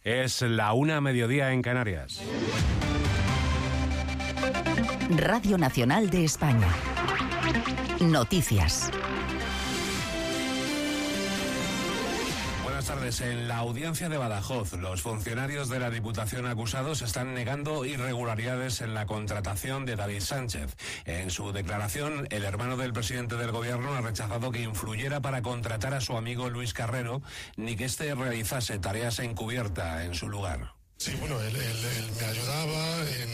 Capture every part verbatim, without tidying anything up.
Es la una a mediodía en Canarias. Radio Nacional de España. Noticias. Buenas tardes. En la audiencia de Badajoz, los funcionarios de la Diputación acusados están negando irregularidades en la contratación de David Sánchez. En su declaración, el hermano del presidente del Gobierno ha rechazado que influyera para contratar a su amigo Luis Carrero, ni que éste realizase tareas encubierta en su lugar. Sí, bueno, él, él, él me ayudaba en,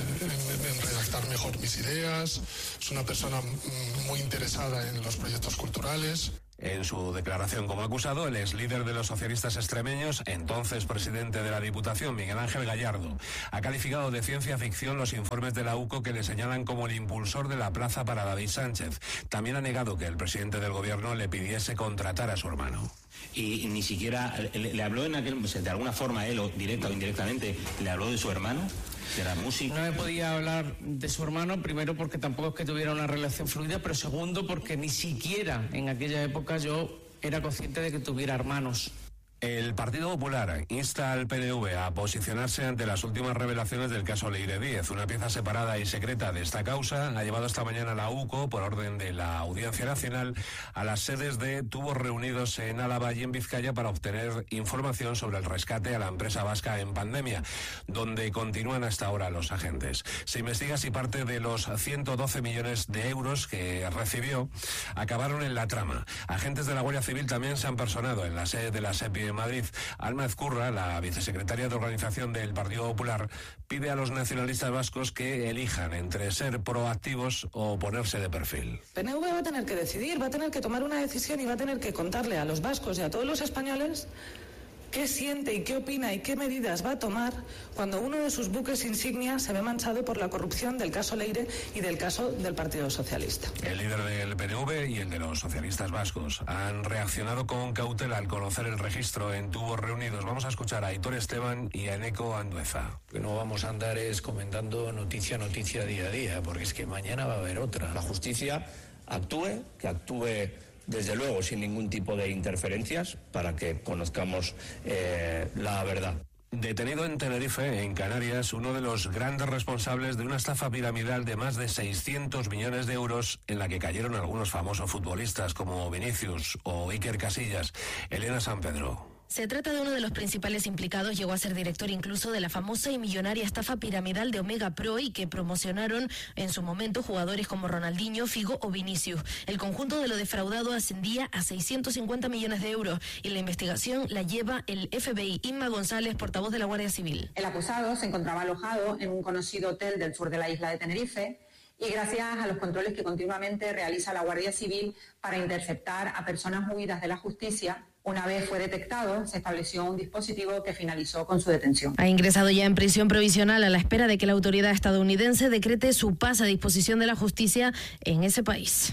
en, en redactar mejor mis ideas. Es una persona muy interesada en los proyectos culturales. En su declaración como acusado, el ex líder de los socialistas extremeños, entonces presidente de la Diputación, Miguel Ángel Gallardo, ha calificado de ciencia ficción los informes de la U C O que le señalan como el impulsor de la plaza para David Sánchez. También ha negado que el presidente del Gobierno le pidiese contratar a su hermano. Y ni siquiera le, le habló en aquel, de alguna forma él, o directa o indirectamente, le habló de su hermano, que era músico. No me podía hablar de su hermano, primero porque tampoco es que tuviera una relación fluida, pero segundo porque ni siquiera en aquella época yo era consciente de que tuviera hermanos. El Partido Popular insta al P N V a posicionarse ante las últimas revelaciones del caso Leire Díez. Una pieza separada y secreta de esta causa ha llevado esta mañana la U C O, por orden de la Audiencia Nacional, a las sedes de tubos reunidos en Álava y en Vizcaya para obtener información sobre el rescate a la empresa vasca en pandemia, donde continúan hasta ahora los agentes. Se investiga si parte de los ciento doce millones de euros que recibió acabaron en la trama. Agentes de la Guardia Civil también se han personado en la sede de la SEPI en Madrid. Alma Ezcurra, la vicesecretaria de Organización del Partido Popular, pide a los nacionalistas vascos que elijan entre ser proactivos o ponerse de perfil. P N V va a tener que decidir, va a tener que tomar una decisión y va a tener que contarle a los vascos y a todos los españoles qué siente y qué opina y qué medidas va a tomar cuando uno de sus buques insignias se ve manchado por la corrupción del caso Leire y del caso del Partido Socialista. El líder del P N V y el de los socialistas vascos han reaccionado con cautela al conocer el registro en tubos reunidos. Vamos a escuchar a Aitor Esteban y a Eneco Andueza. Que no vamos a andar es comentando noticia a noticia día a día, porque es que mañana va a haber otra. La justicia actúe, que actúe desde luego sin ningún tipo de interferencias para que conozcamos eh, la verdad. Detenido en Tenerife, en Canarias, uno de los grandes responsables de una estafa piramidal de más de seiscientos millones de euros en la que cayeron algunos famosos futbolistas como Vinicius o Iker Casillas. Elena San Pedro. Se trata de uno de los principales implicados, llegó a ser director incluso de la famosa y millonaria estafa piramidal de Omega Pro y que promocionaron en su momento jugadores como Ronaldinho, Figo o Vinicius. El conjunto de lo defraudado ascendía a seiscientos cincuenta millones de euros y la investigación la lleva el F B I. Inma González, portavoz de la Guardia Civil. El acusado se encontraba alojado en un conocido hotel del sur de la isla de Tenerife y gracias a los controles que continuamente realiza la Guardia Civil para interceptar a personas huidas de la justicia, una vez fue detectado, se estableció un dispositivo que finalizó con su detención. Ha ingresado ya en prisión provisional a la espera de que la autoridad estadounidense decrete su paz a disposición de la justicia en ese país.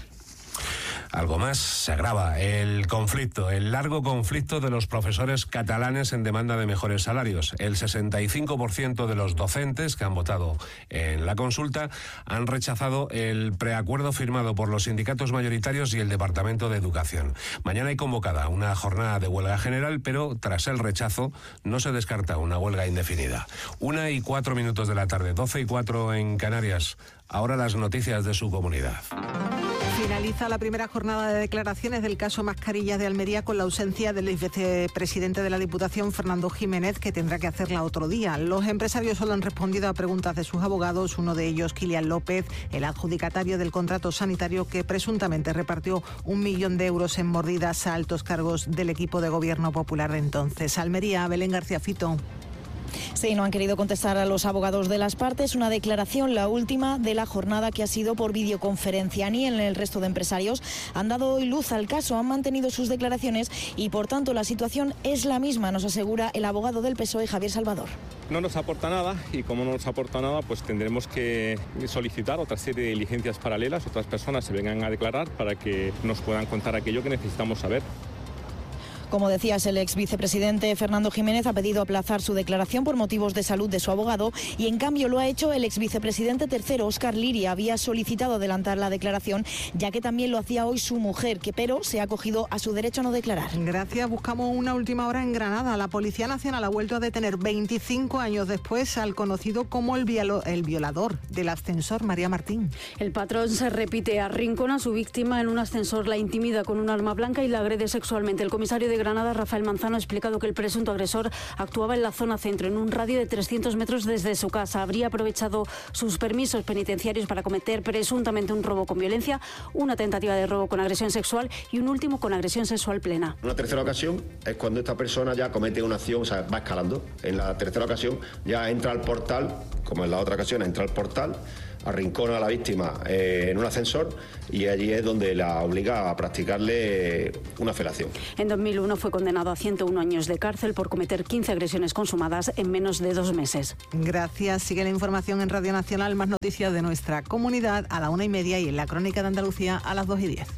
Algo más, se agrava el conflicto, el largo conflicto de los profesores catalanes en demanda de mejores salarios. El sesenta y cinco por ciento de los docentes que han votado en la consulta han rechazado el preacuerdo firmado por los sindicatos mayoritarios y el Departamento de Educación. Mañana hay convocada una jornada de huelga general, pero tras el rechazo no se descarta una huelga indefinida. Una y cuatro minutos de la tarde, doce y cuatro en Canarias. Ahora las noticias de su comunidad. Finaliza la primera jornada de declaraciones del caso Mascarillas de Almería con la ausencia del vicepresidente de la Diputación, Fernando Jiménez, que tendrá que hacerla otro día. Los empresarios solo han respondido a preguntas de sus abogados, uno de ellos, Kilian López, el adjudicatario del contrato sanitario que presuntamente repartió un millón de euros en mordidas a altos cargos del equipo de gobierno popular de entonces. Almería, Belén García Fito. Sí, no han querido contestar a los abogados de las partes. Una declaración, la última de la jornada, que ha sido por videoconferencia. Ni en el resto de empresarios han dado hoy luz al caso, han mantenido sus declaraciones y, por tanto, la situación es la misma, nos asegura el abogado del P S O E, Javier Salvador. No nos aporta nada y como no nos aporta nada, pues tendremos que solicitar otra serie de diligencias paralelas, otras personas se vengan a declarar para que nos puedan contar aquello que necesitamos saber. Como decías, el ex vicepresidente Fernando Jiménez ha pedido aplazar su declaración por motivos de salud de su abogado y en cambio lo ha hecho el ex vicepresidente tercero, Óscar Liria. Había solicitado adelantar la declaración, ya que también lo hacía hoy su mujer, que pero se ha acogido a su derecho a no declarar. Gracias. Buscamos una última hora en Granada. La Policía Nacional ha vuelto a detener veinticinco años después al conocido como el, violo, el violador del ascensor, María Martín. El patrón se repite, arrincona a su víctima en un ascensor, la intimida con un arma blanca y la agrede sexualmente. El comisario de Granada, Rafael Manzano, ha explicado que el presunto agresor actuaba en la zona centro, en un radio de trescientos metros desde su casa. Habría aprovechado sus permisos penitenciarios para cometer presuntamente un robo con violencia, una tentativa de robo con agresión sexual y un último con agresión sexual plena. Una tercera ocasión es cuando esta persona ya comete una acción, o sea, va escalando. En la tercera ocasión ya entra al portal, como en la otra ocasión, entra al portal, arrincona a la víctima eh, en un ascensor y allí es donde la obliga a practicarle una felación. En dos mil uno fue condenado a ciento uno años de cárcel por cometer quince agresiones consumadas en menos de dos meses. Gracias. Sigue la información en Radio Nacional. Más noticias de nuestra comunidad a la una y media y en la Crónica de Andalucía a las dos y diez.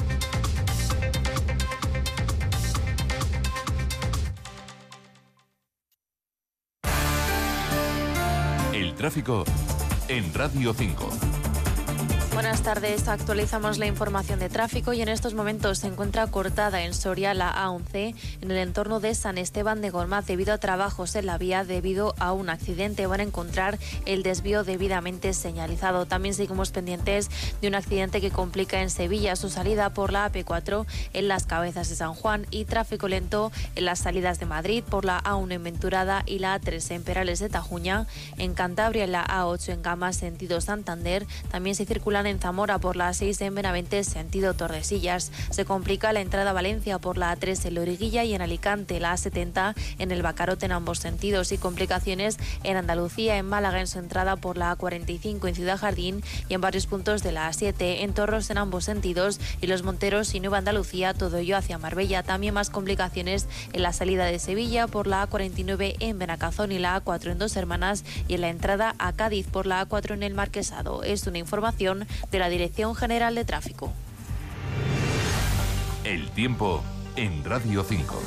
El tráfico en Radio cinco. Buenas tardes, actualizamos la información de tráfico y en estos momentos se encuentra cortada en Soria la A once en el entorno de San Esteban de Gormaz debido a trabajos en la vía debido a un accidente. Van a encontrar el desvío debidamente señalizado. También seguimos pendientes de un accidente que complica en Sevilla su salida por la A P cuatro en las Cabezas de San Juan y tráfico lento en las salidas de Madrid por la A uno en Venturada y la A tres en Perales de Tajuña. En Cantabria en la A ocho en Gama sentido Santander. También se circulan en Zamora por la A seis en Benavente sentido Tordesillas. Se complica la entrada a Valencia por la A tres en Loriguilla y en Alicante la A setenta en el Bacarote en ambos sentidos y complicaciones en Andalucía en Málaga en su entrada por la A cuarenta y cinco en Ciudad Jardín y en varios puntos de la A siete en Torros en ambos sentidos y Los Monteros y Nueva Andalucía, todo ello hacia Marbella. También más complicaciones en la salida de Sevilla por la A cuarenta y nueve en Benacazón y la A cuatro en Dos Hermanas y en la entrada a Cádiz por la A cuatro en el Marquesado. Es una información de la Dirección General de Tráfico. El tiempo en Radio cinco.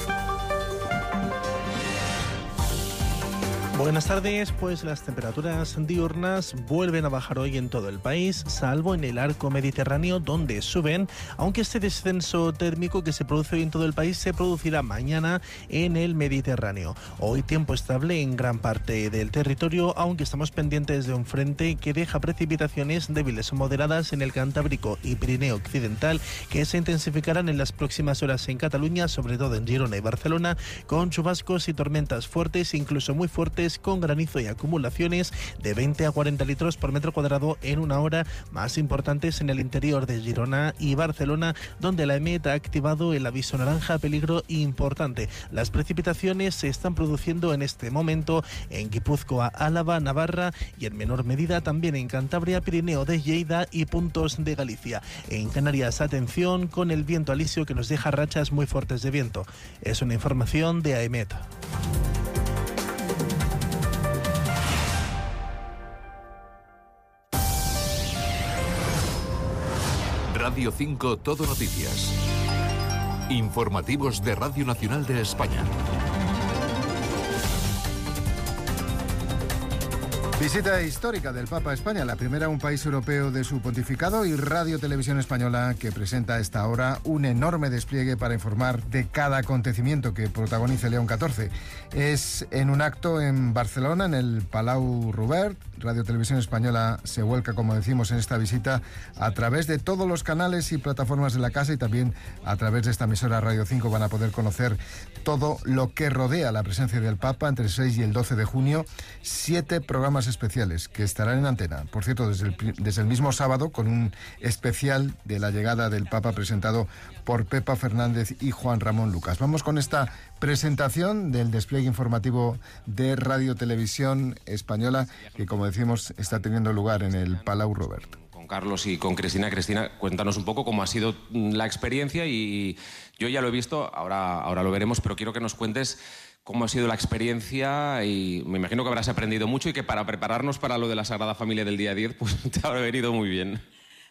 Buenas tardes, pues las temperaturas diurnas vuelven a bajar hoy en todo el país, salvo en el arco mediterráneo donde suben, aunque este descenso térmico que se produce hoy en todo el país se producirá mañana en el Mediterráneo. Hoy tiempo estable en gran parte del territorio, aunque estamos pendientes de un frente que deja precipitaciones débiles o moderadas en el Cantábrico y Pirineo Occidental, que se intensificarán en las próximas horas en Cataluña, sobre todo en Girona y Barcelona, con chubascos y tormentas fuertes, incluso muy fuertes, con granizo y acumulaciones de veinte a cuarenta litros por metro cuadrado en una hora, más importantes en el interior de Girona y Barcelona, donde la EMET ha activado el aviso naranja peligro importante. Las precipitaciones se están produciendo en este momento en Guipúzcoa, Álava, Navarra y en menor medida también en Cantabria, Pirineo de Lleida y puntos de Galicia. En Canarias, atención con el viento alisio que nos deja rachas muy fuertes de viento. Es una información de AEMET. Radio cinco Todo Noticias. Informativos de Radio Nacional de España. Visita histórica del Papa a España, la primera a un país europeo de su pontificado, y Radio Televisión Española, que presenta a esta hora un enorme despliegue para informar de cada acontecimiento que protagonice León catorce. Es en un acto en Barcelona, en el Palau Robert. Radio Televisión Española se vuelca, como decimos, en esta visita a través de todos los canales y plataformas de la casa, y también a través de esta emisora Radio cinco van a poder conocer todo lo que rodea la presencia del Papa entre el seis y el doce de junio. Siete programas especiales que estarán en antena, por cierto, desde el, desde el mismo sábado, con un especial de la llegada del Papa presentado por Pepa Fernández y Juan Ramón Lucas. Vamos con esta presentación del despliegue informativo de Radio Televisión Española, que, como decimos, está teniendo lugar en el Palau Robert. Con Carlos y con Cristina. Cristina, cuéntanos un poco cómo ha sido la experiencia, y yo ya lo he visto, ahora, ahora lo veremos, pero quiero que nos cuentes cómo ha sido la experiencia, y me imagino que habrás aprendido mucho y que para prepararnos para lo de la Sagrada Familia del día diez, pues te habrá venido muy bien.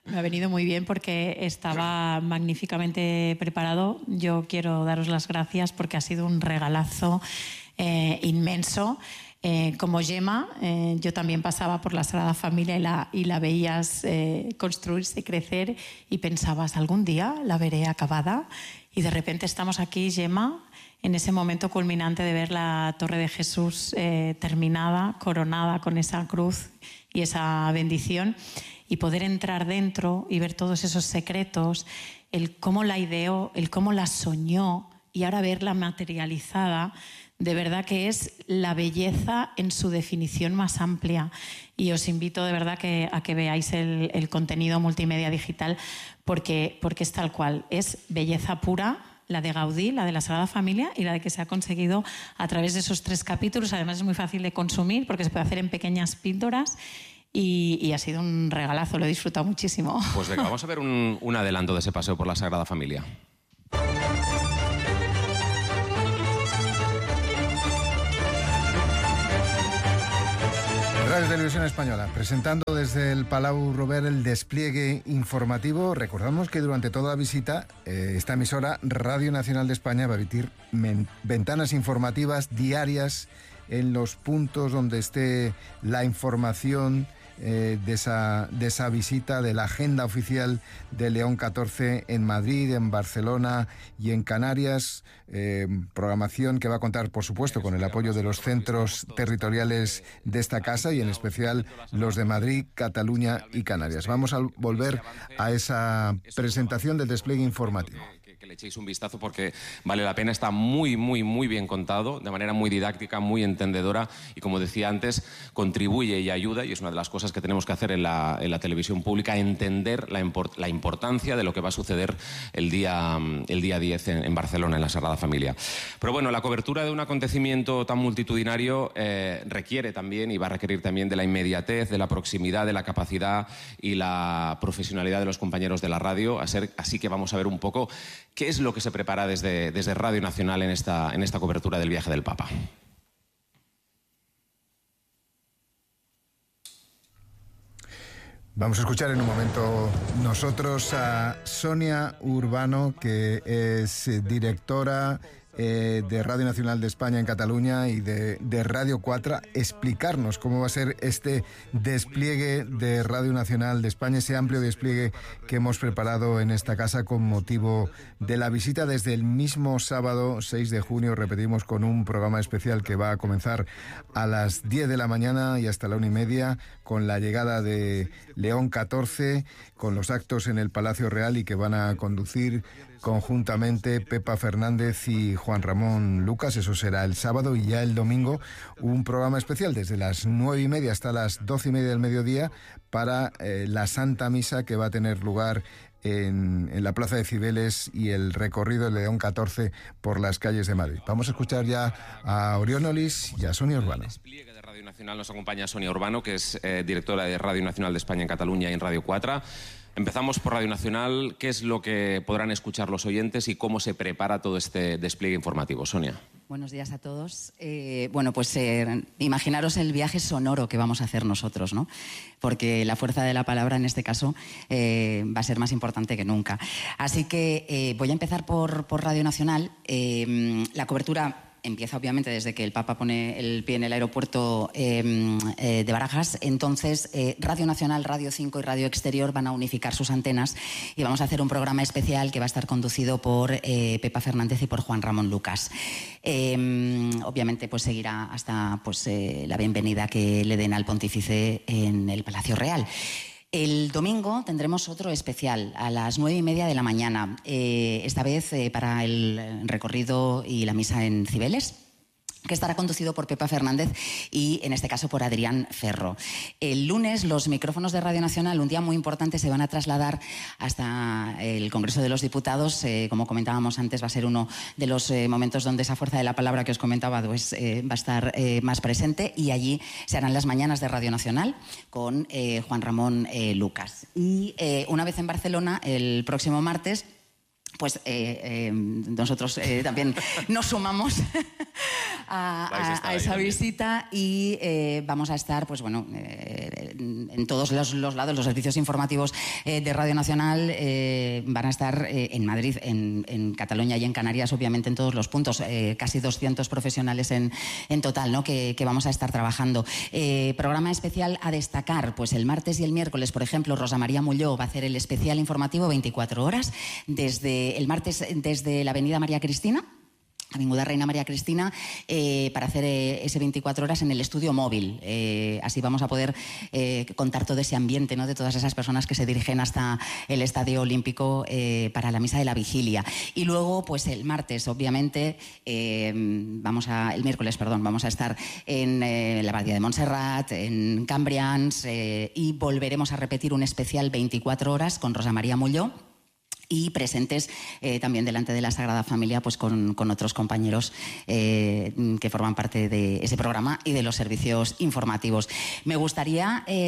Me ha venido muy bien porque estaba magníficamente preparado. Yo quiero daros las gracias porque ha sido un regalazo eh, inmenso. Eh, como Gemma, eh, yo también pasaba por la Sagrada Familia y la, y la veías eh, construirse y crecer y pensabas, algún día la veré acabada. Y de repente estamos aquí, Gemma, en ese momento culminante de ver la Torre de Jesús eh, terminada, coronada con esa cruz y esa bendición, y poder entrar dentro y ver todos esos secretos, el cómo la ideó, el cómo la soñó, y ahora verla materializada, de verdad que es la belleza en su definición más amplia. Y os invito de verdad que, a que veáis el, el contenido multimedia digital, porque, porque es tal cual, es belleza pura, la de Gaudí, la de la Sagrada Familia y la de que se ha conseguido a través de esos tres capítulos. Además es muy fácil de consumir porque se puede hacer en pequeñas píldoras. Y, y ha sido un regalazo, lo he disfrutado muchísimo. Pues venga, vamos a ver un, un adelanto de ese paseo por la Sagrada Familia. Radio Televisión Española, presentando desde el Palau Robert el despliegue informativo. Recordamos que durante toda la visita, eh, esta emisora, Radio Nacional de España, va a emitir ventanas informativas diarias en los puntos donde esté la información Eh, de, esa, de esa visita, de la agenda oficial de León catorce en Madrid, en Barcelona y en Canarias. Eh, programación que va a contar, por supuesto, con el apoyo de los centros territoriales de esta casa y en especial los de Madrid, Cataluña y Canarias. Vamos a volver a esa presentación del despliegue informativo. Que le echéis un vistazo porque vale la pena, está muy, muy, muy bien contado, de manera muy didáctica, muy entendedora y, como decía antes, contribuye y ayuda, y es una de las cosas que tenemos que hacer en la, en la televisión pública, entender la, import, la importancia de lo que va a suceder el día, el día diez en, en Barcelona, en la Sagrada Familia. Pero bueno, la cobertura de un acontecimiento tan multitudinario eh, requiere también y va a requerir también de la inmediatez, de la proximidad, de la capacidad y la profesionalidad de los compañeros de la radio, así que vamos a ver un poco ¿qué es lo que se prepara desde, desde Radio Nacional en esta, en esta cobertura del viaje del Papa? Vamos a escuchar en un momento nosotros a Sonia Urbano, que es directora eh, de Radio Nacional de España en Cataluña y de, de Radio cuatro, explicarnos cómo va a ser este despliegue de Radio Nacional de España, ese amplio despliegue que hemos preparado en esta casa con motivo de la visita desde el mismo sábado seis de junio, repetimos, con un programa especial que va a comenzar a las diez de la mañana y hasta la una y media, con la llegada de León catorce, con los actos en el Palacio Real y que van a conducir conjuntamente Pepa Fernández y Juan Ramón Lucas. Eso será el sábado, y ya el domingo un programa especial desde las nueve y media hasta las doce y media del mediodía para eh, la Santa Misa, que va a tener lugar en, en la Plaza de Cibeles y el recorrido de León catorce por las calles de Madrid. Vamos a escuchar ya a Orión Olis y a Sonia Urbano. Radio Nacional nos acompaña Sonia Urbano, que es eh, directora de Radio Nacional de España en Cataluña y en Radio cuatro. Empezamos por Radio Nacional. ¿Qué es lo que podrán escuchar los oyentes y cómo se prepara todo este despliegue informativo? Sonia. Buenos días a todos. Eh, bueno, pues eh, imaginaros el viaje sonoro que vamos a hacer nosotros, ¿no? Porque la fuerza de la palabra en este caso eh, va a ser más importante que nunca. Así que eh, voy a empezar por, por Radio Nacional. Eh, la cobertura empieza obviamente desde que el Papa pone el pie en el aeropuerto eh, eh, de Barajas. Entonces, eh, Radio Nacional, Radio cinco y Radio Exterior van a unificar sus antenas y vamos a hacer un programa especial que va a estar conducido por eh, Pepa Fernández y por Juan Ramón Lucas. Eh, obviamente, pues seguirá hasta pues, eh, la bienvenida que le den al pontífice en el Palacio Real. El domingo tendremos otro especial a las nueve y media de la mañana, eh, esta vez eh, para el recorrido y la misa en Cibeles, que estará conducido por Pepa Fernández y, en este caso, por Adrián Ferro. El lunes los micrófonos de Radio Nacional, un día muy importante, se van a trasladar hasta el Congreso de los Diputados. Eh, como comentábamos antes, va a ser uno de los eh, momentos donde esa fuerza de la palabra que os comentaba pues, eh, va a estar eh, más presente, y allí se harán las mañanas de Radio Nacional con eh, Juan Ramón eh, Lucas. Y eh, una vez en Barcelona, el próximo martes, pues eh, eh, nosotros eh, también nos sumamos a, a, a esa visita y eh, vamos a estar, pues bueno, eh, en todos los, los lados. Los servicios informativos eh, de Radio Nacional eh, van a estar eh, en Madrid, en, en Cataluña y en Canarias, obviamente en todos los puntos. Eh, casi doscientos profesionales en, en total, ¿no? que, que vamos a estar trabajando. Eh, programa especial a destacar, pues el martes y el miércoles, por ejemplo, Rosa María Mulló va a hacer el especial informativo veinticuatro horas, desde el martes desde la Avenida María Cristina, Avinguda Reina María Cristina, eh, para hacer eh, ese veinticuatro horas en el estudio móvil. Eh, así vamos a poder eh, contar todo ese ambiente, ¿no? de todas esas personas que se dirigen hasta el Estadio Olímpico eh, para la misa de la vigilia. Y luego, pues el martes, obviamente, eh, vamos a, el miércoles, perdón, vamos a estar en eh, la Abadía de Montserrat, en Cambrians, eh, y volveremos a repetir un especial veinticuatro horas con Rosa María Mulló, y presentes eh, también delante de la Sagrada Familia, pues con, con otros compañeros eh, que forman parte de ese programa y de los servicios informativos. Me gustaría eh,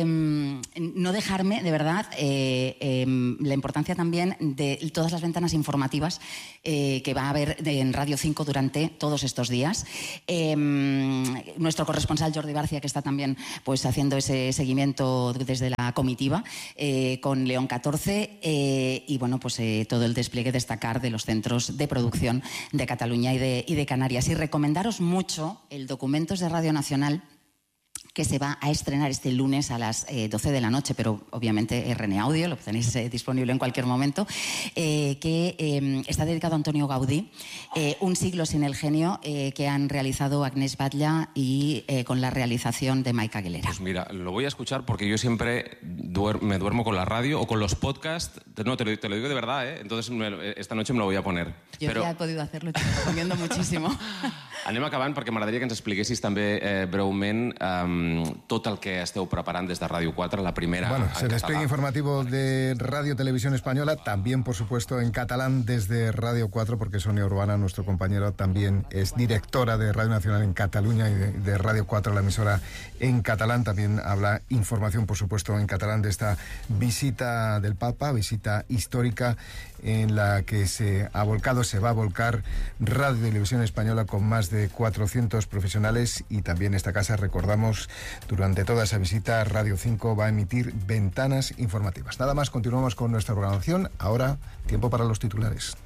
no dejarme, de verdad, eh, eh, la importancia también de todas las ventanas informativas eh, que va a haber en Radio cinco durante todos estos días. Eh, nuestro corresponsal Jordi Barcia, que está también pues, haciendo ese seguimiento desde la comitiva, eh, con León catorce, eh, y bueno, pues eh, todo el despliegue, destacar de los centros de producción de Cataluña y de, y de Canarias. Y recomendaros mucho el Documentos de Radio Nacional, que se va a estrenar este lunes a las eh, doce de la noche, pero obviamente R N Audio, lo tenéis eh, disponible en cualquier momento, eh, que eh, está dedicado a Antonio Gaudí, eh, Un siglo sin el genio, eh, que han realizado Agnès Batlle y eh, con la realización de Maica Aguilera. Pues mira, lo voy a escuchar porque yo siempre duer me duermo con la radio o con los podcasts. No, te lo, te lo digo de verdad, ¿eh? Entonces me, esta noche me lo voy a poner. Jo Però... ja he podido hacerlo, te lo recomiendo muchísimo. Anem acabant perquè m'agradaria que ens expliquessis també eh, breument um, tot el que esteu preparant des de Ràdio quatre, la primera. Bueno, se despliegue informativo de Radio Televisión Española, también por supuesto en catalán desde Radio cuatro, porque Sonia Urbana, nuestro compañero, también es directora de Radio Nacional en Cataluña y de, de Radio cuatro, la emisora en catalán. También habla información, por supuesto, en catalán de esta visita del Papa, visita histórica en la que se ha volcado, se va a volcar Radio Televisión Española con más de cuatrocientos profesionales, y también esta casa, recordamos, durante toda esa visita Radio cinco va a emitir ventanas informativas. Nada más, continuamos con nuestra programación. Ahora, tiempo para los titulares.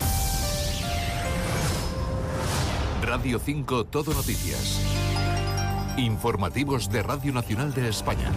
Radio cinco Todo Noticias. Informativos de Radio Nacional de España.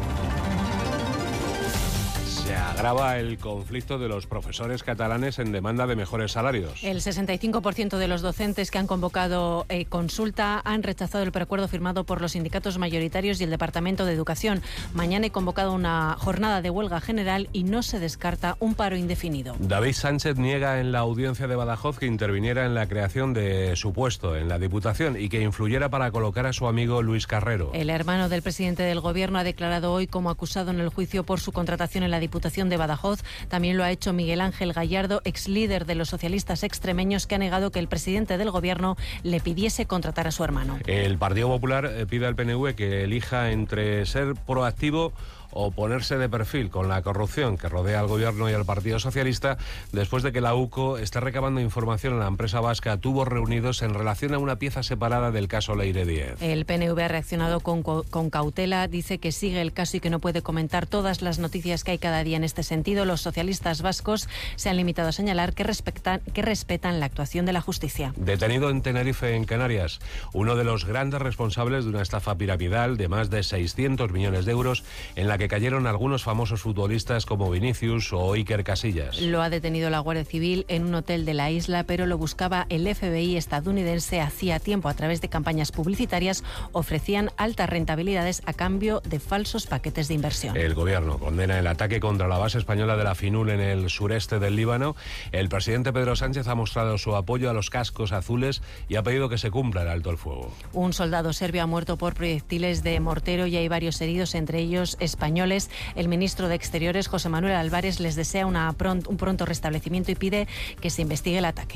Se agrava el conflicto de los profesores catalanes en demanda de mejores salarios. El sesenta y cinco por ciento de los docentes que han convocado eh, consulta han rechazado el preacuerdo firmado por los sindicatos mayoritarios y el Departamento de Educación. Mañana he convocado una jornada de huelga general y no se descarta un paro indefinido. David Sánchez niega en la audiencia de Badajoz que interviniera en la creación de su puesto en la Diputación y que influyera para colocar a su amigo Luis Carrero. El hermano del presidente del Gobierno ha declarado hoy como acusado en el juicio por su contratación en la Diputación de Badajoz. También lo ha hecho Miguel Ángel Gallardo, ex líder de los socialistas extremeños, que ha negado que el presidente del Gobierno le pidiese contratar a su hermano. El Partido Popular pide al P N V que elija entre ser proactivo o ponerse de perfil con la corrupción que rodea al Gobierno y al Partido Socialista, después de que la UCO esté recabando información en la empresa vasca Tubos Reunidos en relación a una pieza separada del caso Leire Díez. El P N V ha reaccionado con, con cautela, dice que sigue el caso y que no puede comentar todas las noticias que hay cada día en este sentido. Los socialistas vascos se han limitado a señalar que respetan, que respetan la actuación de la justicia. Detenido en Tenerife, en Canarias, uno de los grandes responsables de una estafa piramidal de más de seiscientos millones de euros en la que que cayeron algunos famosos futbolistas como Vinicius o Iker Casillas. Lo ha detenido la Guardia Civil en un hotel de la isla, pero lo buscaba el F B I estadounidense hacía tiempo. A través de campañas publicitarias ofrecían altas rentabilidades a cambio de falsos paquetes de inversión. El gobierno condena el ataque contra la base española de la FINUL en el sureste del Líbano. El presidente Pedro Sánchez ha mostrado su apoyo a los cascos azules y ha pedido que se cumpla el alto el fuego. Un soldado serbio ha muerto por proyectiles de mortero y hay varios heridos, entre ellos españoles. El ministro de Exteriores, José Manuel Álvarez, les desea una pront, un pronto restablecimiento y pide que se investigue el ataque.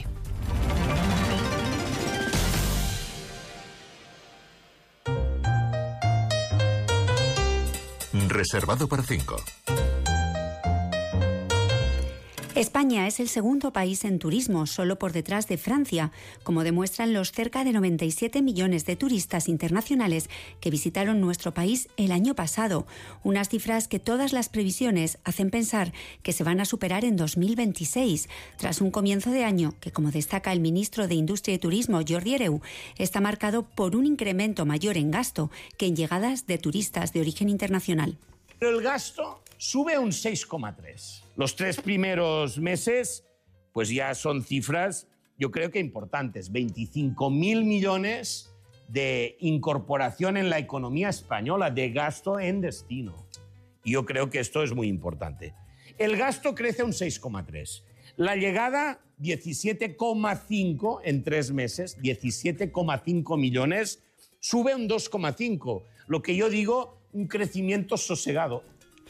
Reservado para cinco. España es el segundo país en turismo, solo por detrás de Francia, como demuestran los cerca de noventa y siete millones de turistas internacionales que visitaron nuestro país el año pasado, unas cifras que todas las previsiones hacen pensar que se van a superar en dos mil veintiséis, tras un comienzo de año que, como destaca el ministro de Industria y Turismo, Jordi Hereu, está marcado por un incremento mayor en gasto que en llegadas de turistas de origen internacional. Pero el gasto sube un seis coma tres. Los tres primeros meses, pues ya son cifras, yo creo que importantes. veinticinco mil millones de incorporación en la economía española, de gasto en destino. Y yo creo que esto es muy importante. El gasto crece un seis coma tres. La llegada, diecisiete coma cinco en tres meses, diecisiete coma cinco millones, sube un dos coma cinco. Lo que yo digo, un crecimiento sosegado.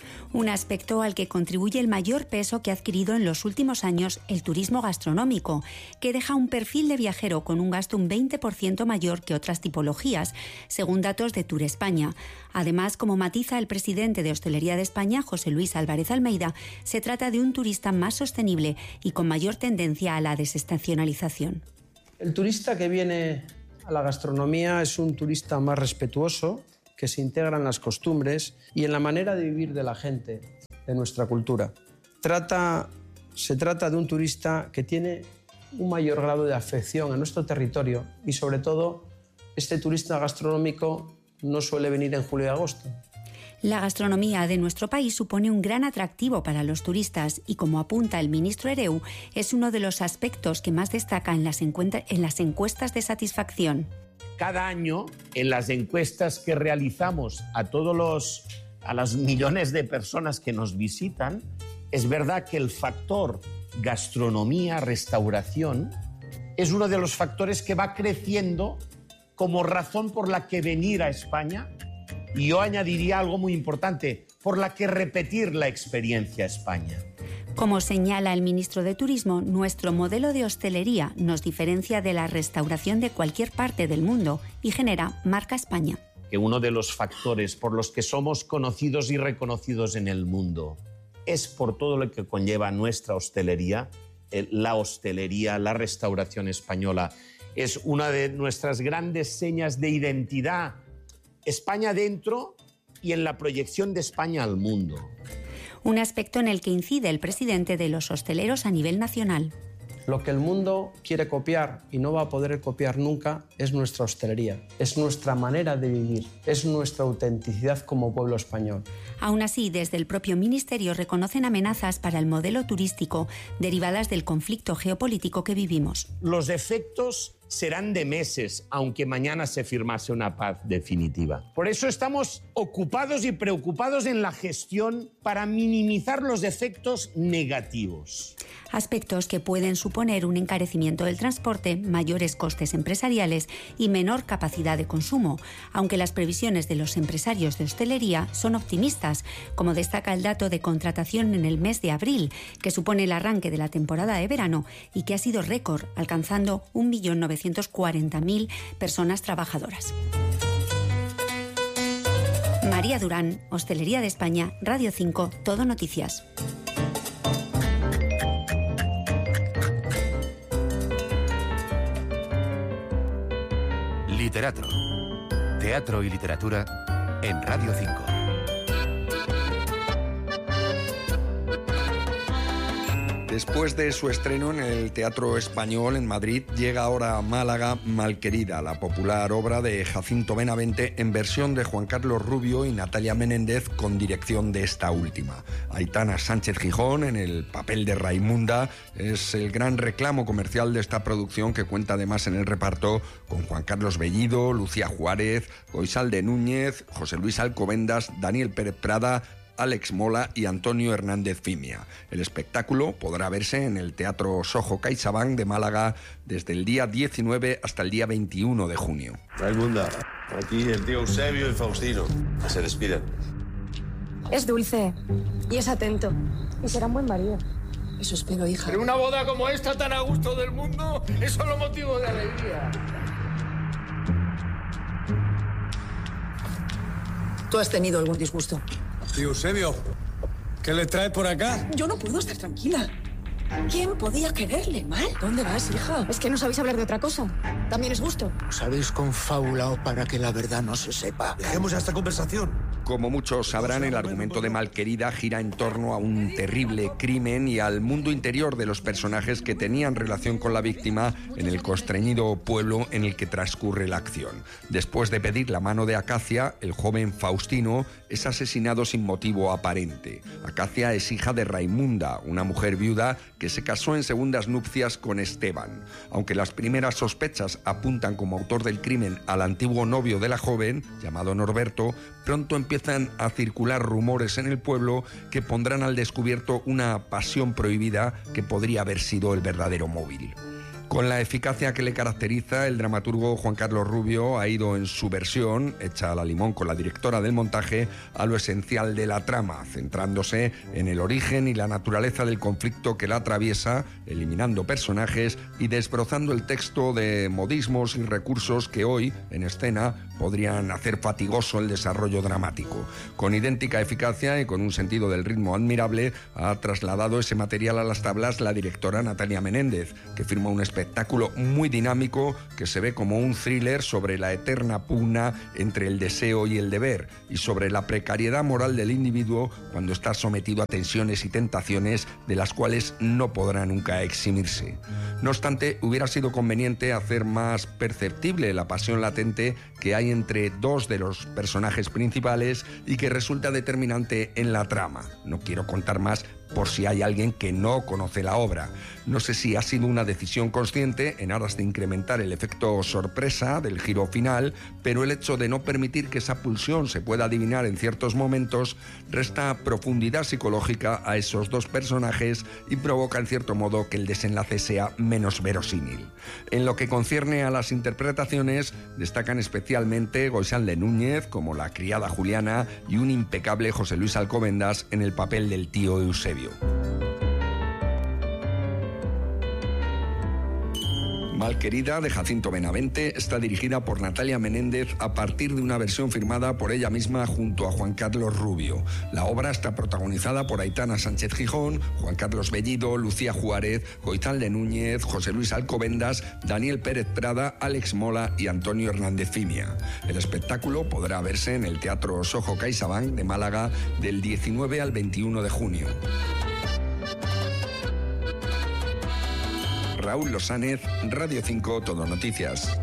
Un aspecto al que contribuye el mayor peso que ha adquirido en los últimos años el turismo gastronómico, que deja un perfil de viajero con un gasto un veinte por ciento mayor que otras tipologías, según datos de Tour España. Además, como matiza el presidente de Hostelería de España, José Luis Álvarez Almeida, se trata de un turista más sostenible y con mayor tendencia a la desestacionalización. El turista que viene a la gastronomía es un turista más respetuoso, que se integra en las costumbres y en la manera de vivir de la gente, de nuestra cultura. Trata, se trata de un turista que tiene un mayor grado de afección a nuestro territorio y, sobre todo, este turista gastronómico no suele venir en julio y agosto. La gastronomía de nuestro país supone un gran atractivo para los turistas y, como apunta el ministro Hereu, es uno de los aspectos que más destaca en las, en las encuestas de satisfacción. Cada año, en las encuestas que realizamos a todos los a las millones de personas que nos visitan, es verdad que el factor gastronomía, restauración, es uno de los factores que va creciendo como razón por la que venir a España, y yo añadiría algo muy importante, por la que repetir la experiencia a España. Como señala el ministro de Turismo, nuestro modelo de hostelería nos diferencia de la restauración de cualquier parte del mundo y genera marca España. Que uno de los factores por los que somos conocidos y reconocidos en el mundo es por todo lo que conlleva nuestra hostelería, la hostelería, la restauración española. Es una de nuestras grandes señas de identidad. España dentro y en la proyección de España al mundo. Un aspecto en el que incide el presidente de los hosteleros a nivel nacional. Lo que el mundo quiere copiar y no va a poder copiar nunca es nuestra hostelería, es nuestra manera de vivir, es nuestra autenticidad como pueblo español. Aún así, desde el propio ministerio reconocen amenazas para el modelo turístico derivadas del conflicto geopolítico que vivimos. Los efectos serán de meses, aunque mañana se firmase una paz definitiva. Por eso estamos ocupados y preocupados en la gestión para minimizar los efectos negativos. Aspectos que pueden suponer un encarecimiento del transporte, mayores costes empresariales y menor capacidad de consumo, aunque las previsiones de los empresarios de hostelería son optimistas, como destaca el dato de contratación en el mes de abril, que supone el arranque de la temporada de verano y que ha sido récord, alcanzando un millón novecientos cuarenta mil personas trabajadoras. María Durán, Hostelería de España, Radio cinco, Todo Noticias. Literatro. Teatro y literatura en Radio cinco. Después de su estreno en el Teatro Español en Madrid, llega ahora a Málaga Malquerida, la popular obra de Jacinto Benavente en versión de Juan Carlos Rubio y Natalia Menéndez con dirección de esta última. Aitana Sánchez Gijón, en el papel de Raimunda, es el gran reclamo comercial de esta producción, que cuenta además en el reparto con Juan Carlos Bellido, Lucía Juárez, Goizalde Núñez, José Luis Alcobendas, Daniel Pérez Prada, Alex Mola y Antonio Hernández Fimia. El espectáculo podrá verse en el Teatro Sojo CaixaBank de Málaga desde el día diecinueve hasta el día veintiuno de junio. Raimunda, aquí el tío Eusebio y Faustino. Se despiden. Es dulce y es atento y será un buen marido. Eso espero, hija. Pero una boda como esta, tan a gusto del mundo, es solo motivo de alegría. ¿Tú has tenido algún disgusto? Tío Eusebio, ¿qué le traes por acá? Yo no puedo estar tranquila. ¿Quién podía quererle mal? ¿Dónde vas, hija? Es que no sabéis hablar de otra cosa. También es gusto. Os habéis confabulado para que la verdad no se sepa. Dejemos ya esta conversación. Como muchos sabrán, el argumento de Malquerida gira en torno a un terrible crimen y al mundo interior de los personajes que tenían relación con la víctima en el constreñido pueblo en el que transcurre la acción. Después de pedir la mano de Acacia, el joven Faustino es asesinado sin motivo aparente. Acacia es hija de Raimunda, una mujer viuda que se casó en segundas nupcias con Esteban. Aunque las primeras sospechas apuntan como autor del crimen al antiguo novio de la joven, llamado Norberto, pronto empiezan a circular rumores en el pueblo que pondrán al descubierto una pasión prohibida que podría haber sido el verdadero móvil. Con la eficacia que le caracteriza, el dramaturgo Juan Carlos Rubio ha ido en su versión, hecha a la limón con la directora del montaje, a lo esencial de la trama, centrándose en el origen y la naturaleza del conflicto que la atraviesa, eliminando personajes y desbrozando el texto de modismos y recursos que hoy, en escena, podrían hacer fatigoso el desarrollo dramático. Con idéntica eficacia y con un sentido del ritmo admirable, ha trasladado ese material a las tablas la directora Natalia Menéndez, que firma un espectáculo muy dinámico que se ve como un thriller sobre la eterna pugna entre el deseo y el deber y sobre la precariedad moral del individuo cuando está sometido a tensiones y tentaciones de las cuales no podrá nunca eximirse. No obstante, hubiera sido conveniente hacer más perceptible la pasión latente que hay entre dos de los personajes principales y que resulta determinante en la trama. No quiero contar más por si hay alguien que no conoce la obra. No sé si ha sido una decisión consciente en aras de incrementar el efecto sorpresa del giro final, pero el hecho de no permitir que esa pulsión se pueda adivinar en ciertos momentos resta profundidad psicológica a esos dos personajes y provoca en cierto modo que el desenlace sea menos verosímil. En lo que concierne a las interpretaciones, destacan especialmente Goizalde de Núñez como la criada Juliana y un impecable José Luis Alcobendas en el papel del tío Eusebio. Malquerida, de Jacinto Benavente, está dirigida por Natalia Menéndez a partir de una versión firmada por ella misma junto a Juan Carlos Rubio. La obra está protagonizada por Aitana Sánchez Gijón, Juan Carlos Bellido, Lucía Juárez, Goizalde Núñez, José Luis Alcobendas, Daniel Pérez Prada, Alex Mola y Antonio Hernández Fimia. El espectáculo podrá verse en el Teatro Soho CaixaBank de Málaga del diecinueve al veintiuno de junio. Raúl Losánez, Radio cinco, Todo Noticias.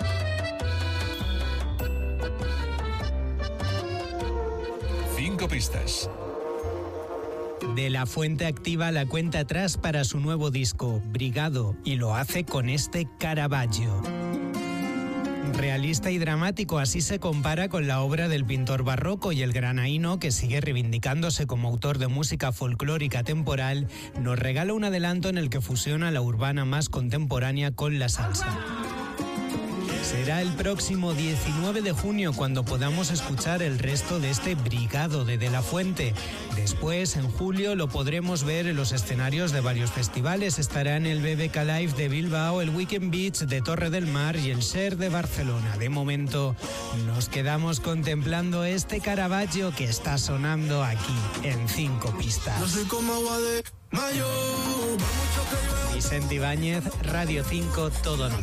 Cinco pistas. De La Fuente activa la cuenta atrás para su nuevo disco, Brigado, y lo hace con este Caravaggio. Realista y dramático, así se compara con la obra del pintor barroco, y el granaíno, que sigue reivindicándose como autor de música folclórica temporal, nos regala un adelanto en el que fusiona la urbana más contemporánea con la salsa. Será el próximo diecinueve de junio cuando podamos escuchar el resto de este Brigado de De La Fuente. Después, en julio, lo podremos ver en los escenarios de varios festivales. Estará en el B B K Live de Bilbao, el Weekend Beach de Torre del Mar y el Share de Barcelona. De momento, nos quedamos contemplando este Caravaggio que está sonando aquí, en Cinco Pistas. No soy como agua de mayo. Vicente Ibáñez, Radio cinco, Todo Noticias.